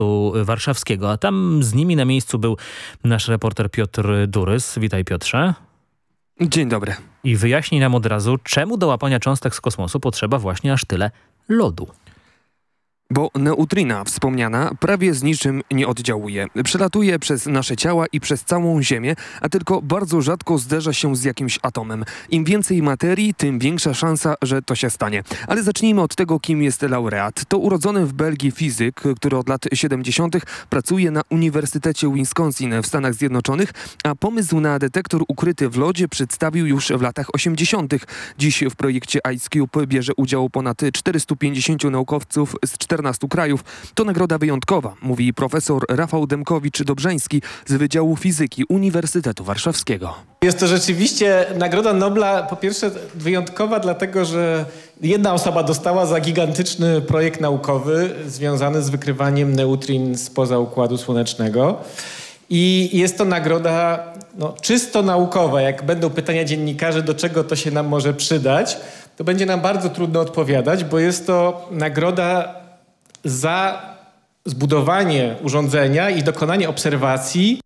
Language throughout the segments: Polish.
Warszawskiego, a tam z nimi na miejscu był nasz reporter Piotr Durys. Witaj, Piotrze. Dzień dobry. I wyjaśnij nam od razu, czemu do łapania cząstek z kosmosu potrzeba właśnie aż tyle lodu. Bo neutrina wspomniana prawie z niczym nie oddziałuje. Przelatuje przez nasze ciała i przez całą Ziemię, a tylko bardzo rzadko zderza się z jakimś atomem. Im więcej materii, tym większa szansa, że to się stanie. Ale zacznijmy od tego, kim jest laureat. To urodzony w Belgii fizyk, który od lat 70. pracuje na Uniwersytecie Wisconsin w Stanach Zjednoczonych, a pomysł na detektor ukryty w lodzie przedstawił już w latach 80. Dziś w projekcie IceCube bierze udział ponad 450 naukowców z 14 krajów. To nagroda wyjątkowa, mówi profesor Rafał Demkowicz-Dobrzeński z Wydziału Fizyki Uniwersytetu Warszawskiego. Jest to rzeczywiście Nagroda Nobla, po pierwsze wyjątkowa, dlatego że jedna osoba dostała za gigantyczny projekt naukowy związany z wykrywaniem neutrin spoza Układu Słonecznego. I jest to nagroda czysto naukowa. Jak będą pytania dziennikarzy, do czego to się nam może przydać, to będzie nam bardzo trudno odpowiadać, bo jest to nagroda za zbudowanie urządzenia i dokonanie obserwacji.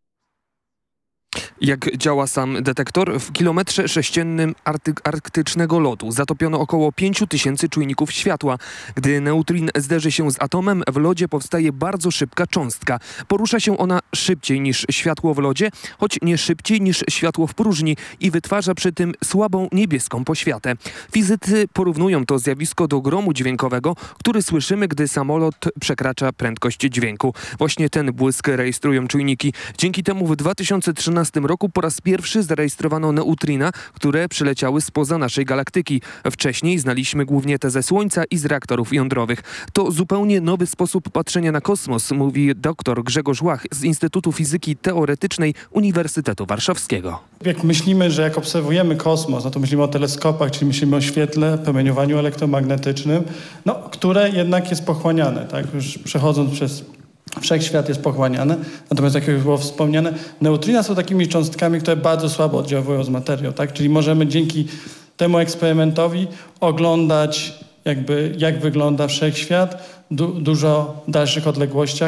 Jak działa sam detektor? W kilometrze sześciennym arktycznego lodu zatopiono około 5000 czujników światła. Gdy neutrin zderzy się z atomem, w lodzie powstaje bardzo szybka cząstka. Porusza się ona szybciej niż światło w lodzie, choć nie szybciej niż światło w próżni i wytwarza przy tym słabą niebieską poświatę. Fizycy porównują to zjawisko do gromu dźwiękowego, który słyszymy, gdy samolot przekracza prędkość dźwięku. Właśnie ten błysk rejestrują czujniki. Dzięki temu w 2013 roku po raz pierwszy zarejestrowano neutrina, które przyleciały spoza naszej galaktyki. Wcześniej znaliśmy głównie te ze Słońca i z reaktorów jądrowych. To zupełnie nowy sposób patrzenia na kosmos, mówi dr Grzegorz Łach z Instytutu Fizyki Teoretycznej Uniwersytetu Warszawskiego. Jak myślimy, że jak obserwujemy kosmos, to myślimy o teleskopach, czyli myślimy o świetle, promieniowaniu elektromagnetycznym, które jednak jest pochłaniane, tak? Już przechodząc przez wszechświat jest pochłaniany, natomiast jak już było wspomniane, neutrina są takimi cząstkami, które bardzo słabo oddziałują z materią, tak? Czyli możemy dzięki temu eksperymentowi oglądać jak wygląda wszechświat w dużo dalszych odległościach.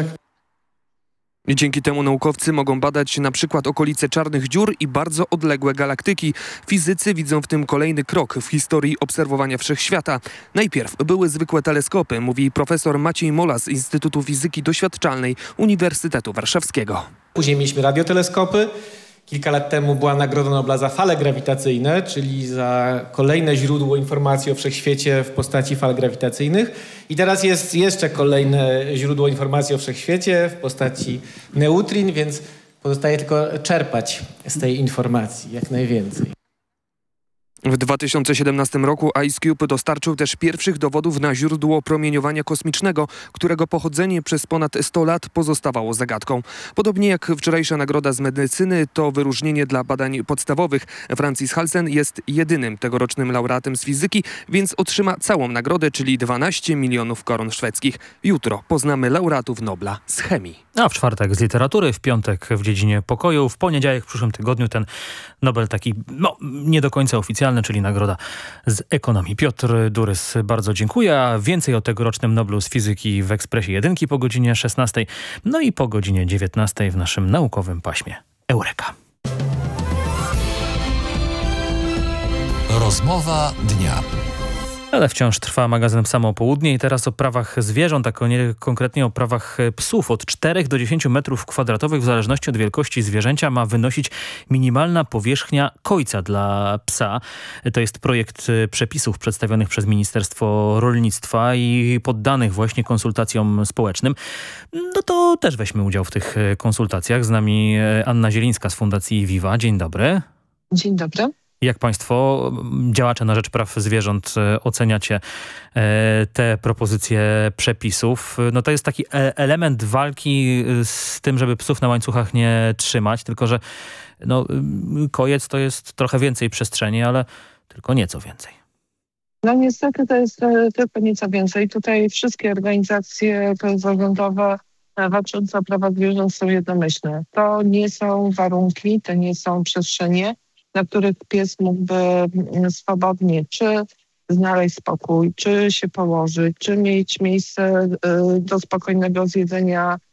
Dzięki temu naukowcy mogą badać na przykład okolice czarnych dziur i bardzo odległe galaktyki. Fizycy widzą w tym kolejny krok w historii obserwowania wszechświata. Najpierw były zwykłe teleskopy, mówi profesor Maciej Mola z Instytutu Fizyki Doświadczalnej Uniwersytetu Warszawskiego. Później mieliśmy radioteleskopy. Kilka lat temu była Nagroda Nobla za fale grawitacyjne, czyli za kolejne źródło informacji o wszechświecie w postaci fal grawitacyjnych. I teraz jest jeszcze kolejne źródło informacji o wszechświecie w postaci neutrin, więc pozostaje tylko czerpać z tej informacji jak najwięcej. W 2017 roku IceCube dostarczył też pierwszych dowodów na źródło promieniowania kosmicznego, którego pochodzenie przez ponad 100 lat pozostawało zagadką. Podobnie jak wczorajsza nagroda z medycyny, to wyróżnienie dla badań podstawowych. Francis Halsen jest jedynym tegorocznym laureatem z fizyki, więc otrzyma całą nagrodę, czyli 12 milionów koron szwedzkich. Jutro poznamy laureatów Nobla z chemii. A w czwartek z literatury, w piątek w dziedzinie pokoju, w poniedziałek w przyszłym tygodniu ten Nobel taki nie do końca oficjalny, czyli nagroda z ekonomii. Piotr Durys, bardzo dziękuję. A więcej o tegorocznym Noblu z fizyki w Ekspresie Jedynki po godzinie 16, no i po godzinie 19 w naszym naukowym paśmie Eureka. Rozmowa dnia. Ale wciąż trwa magazyn Samo Południe i teraz o prawach zwierząt, a konkretnie o prawach psów. Od 4 do 10 metrów kwadratowych w zależności od wielkości zwierzęcia ma wynosić minimalna powierzchnia kojca dla psa. To jest projekt przepisów przedstawionych przez Ministerstwo Rolnictwa i poddanych właśnie konsultacjom społecznym. No to też weźmy udział w tych konsultacjach. Z nami Anna Zielińska z Fundacji Viva. Dzień dobry. Dzień dobry. Jak państwo, działacze na rzecz praw zwierząt, oceniacie te propozycje przepisów? No to jest taki element walki z tym, żeby psów na łańcuchach nie trzymać, tylko że kojec to jest trochę więcej przestrzeni, ale tylko nieco więcej. No niestety to jest tylko nieco więcej. Tutaj wszystkie organizacje pozarządowe walczące o prawa zwierząt są jednomyślne. To nie są warunki, to nie są przestrzenie, na których pies mógłby swobodnie czy znaleźć spokój, czy się położyć, czy mieć miejsce do spokojnego zjedzenia